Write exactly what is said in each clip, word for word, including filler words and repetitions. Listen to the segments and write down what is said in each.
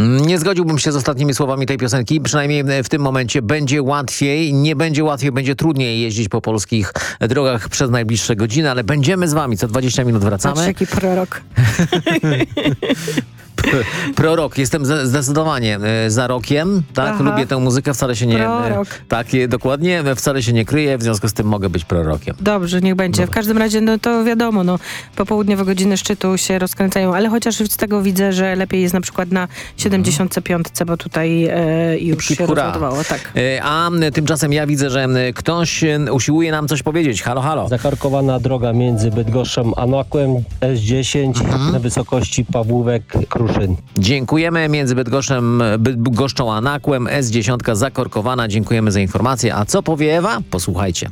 Nie zgodziłbym się z ostatnimi słowami tej piosenki. Przynajmniej w tym momencie będzie łatwiej. Nie będzie łatwiej, będzie trudniej jeździć po polskich drogach przez najbliższe godziny, ale będziemy z wami. Co dwadzieścia minut wracamy. Patrz, jaki prorok. Prorok. Jestem zdecydowanie za rokiem. Tak, Aha. lubię tę muzykę. Wcale się nie... Prorok. Tak, dokładnie. Wcale się nie kryję. W związku z tym mogę być prorokiem. Dobrze, niech będzie. W każdym razie, no to wiadomo, no popołudniowe godziny szczytu się rozkręcają, ale chociaż z tego widzę, że lepiej jest na przykład na siedemdziesiąt pięć, bo tutaj e, już Hip, się hurra. rozładowało. Tak. E, A tymczasem ja widzę, że ktoś usiłuje nam coś powiedzieć. Halo, halo. Zakorkowana droga między Bydgoszczą a Nakłem, S dziesięć Mhm. na wysokości Pawłówek-Kruszyn. Dziękujemy. Między Bydgoszczem, Bydgoszczą a Nakłem S dziesięć zakorkowana. Dziękujemy za informację. A co powie Ewa? Posłuchajcie.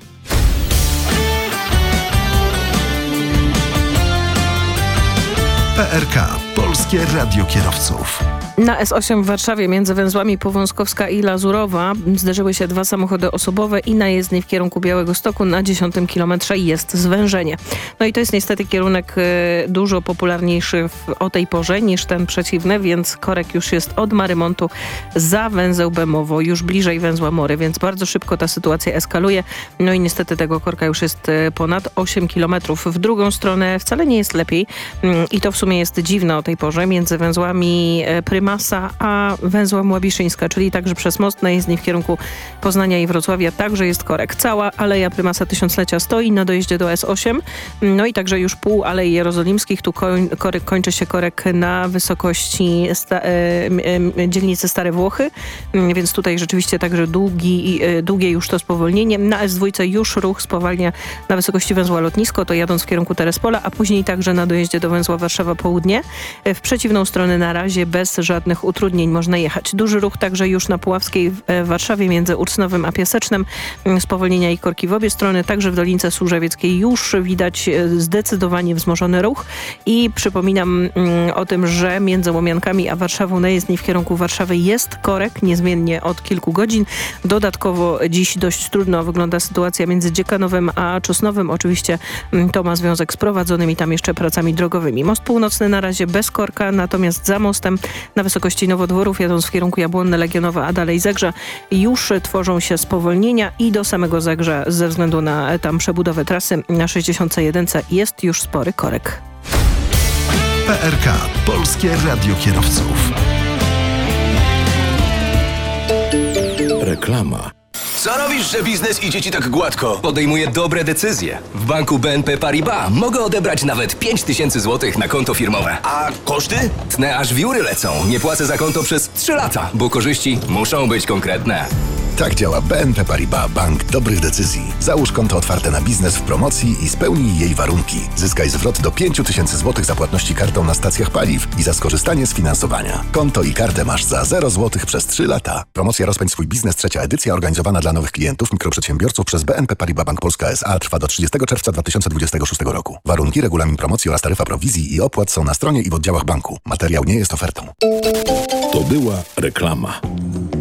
P R K. Polskie Radio Kierowców. Na S osiem w Warszawie między węzłami Powązkowska i Lazurowa zderzyły się dwa samochody osobowe i na jezdni w kierunku Białegostoku na dziesiątym kilometrze jest zwężenie. No i to jest niestety kierunek y, dużo popularniejszy w, o tej porze niż ten przeciwny, więc korek już jest od Marymontu za węzeł Bemowo, już bliżej węzła Mory, więc bardzo szybko ta sytuacja eskaluje. No i niestety tego korka już jest y, ponad osiem kilometrów. W drugą stronę wcale nie jest lepiej y, i to w sumie jest dziwne o tej porze między węzłami y, Pryma Masa, a węzłem Łabiszyńska, czyli także przez most na jezdni w kierunku Poznania i Wrocławia także jest korek. Cała Aleja Prymasa Tysiąclecia stoi na dojeździe do S osiem, no i także już pół Alei Jerozolimskich. Tu koń, korek, kończy się korek na wysokości sta, e, e, dzielnicy Stare Włochy, więc tutaj rzeczywiście także długi, e, długie już to spowolnienie. Na S dwa już ruch spowalnia na wysokości węzła Lotnisko, to jadąc w kierunku Terespola, a później także na dojeździe do węzła Warszawa Południe. W przeciwną stronę na razie bez żadnych utrudnień można jechać. Duży ruch także już na Puławskiej w Warszawie między Ursynowym a Piasecznem. Spowolnienia i korki w obie strony. Także w Dolince Służewieckiej już widać zdecydowanie wzmożony ruch. I przypominam mm, o tym, że między Łomiankami a Warszawą na jezdni w kierunku Warszawy jest korek niezmiennie od kilku godzin. Dodatkowo dziś dość trudno wygląda sytuacja między Dziekanowem a Czosnowym. Oczywiście mm, to ma związek z prowadzonymi tam jeszcze pracami drogowymi. Most Północny na razie bez korka, natomiast za mostem na wysokości Nowodworów, jadąc w kierunku Jabłonne, Legionowa, a dalej Zegrza, już tworzą się spowolnienia i do samego Zegrza ze względu na tam przebudowę trasy na sześćdziesiąt jeden jest już spory korek. P R K. Polskie Radio Kierowców. Reklama. Co robisz, że biznes idzie ci tak gładko? Podejmuję dobre decyzje. W banku B N P Paribas mogę odebrać nawet pięć tysięcy złotych na konto firmowe. A koszty? Tnę aż wióry lecą. Nie płacę za konto przez trzy lata, bo korzyści muszą być konkretne. Tak działa B N P Paribas, bank dobrych decyzji. Załóż konto otwarte na biznes w promocji i spełnij jej warunki. Zyskaj zwrot do pięć tysięcy złotych za płatności kartą na stacjach paliw i za skorzystanie z finansowania. Konto i kartę masz za zero złotych przez trzy lata. Promocja Rozpędź swój biznes, trzecia edycja, organizowana dla nowych klientów, mikroprzedsiębiorców przez B N P Paribas Bank Polska S A, trwa do trzydziestego czerwca dwa tysiące dwudziestego szóstego roku. Warunki, regulamin promocji oraz taryfa prowizji i opłat są na stronie i w oddziałach banku. Materiał nie jest ofertą. To była reklama.